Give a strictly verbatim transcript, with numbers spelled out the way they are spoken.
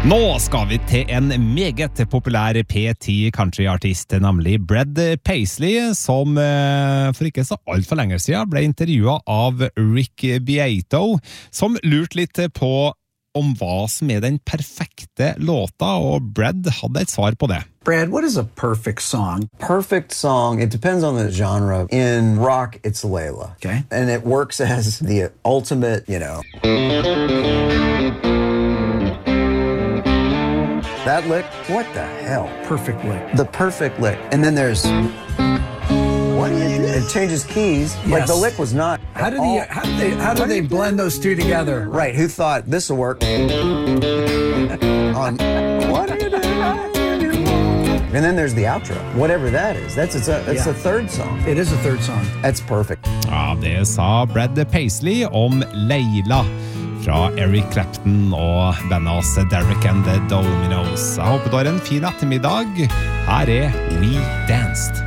Nå skal vi til en meget populær P ti countryartist, nemlig Brad Paisley, som for ikke så alt for lenge siden ble intervjuet av Rick Beato, som lurte litt på om hva som er den perfekte låta, og Brad hadde et svar på det. Brad, what is a perfect song? Perfect song, it depends on the genre. In rock, it's Layla. Okay. And it works as the ultimate, you know. That lick, what the hell? Perfect lick. The perfect lick. And then there's... What do you do? It changes keys. Yes. Like the lick was not... How did he, how did they, how did they blend those two together? Right, who thought this will work? On... What are you doing? And then there's the outro. Whatever that is. That's it's a, it's Yeah. the third song. It is a third song. That's perfect. Ja, det sa Brad Paisley om Layla fra Eric Clapton og bandet Derek and the Dominos. Jeg håper du har en fin ettermiddag. Her er We Danced.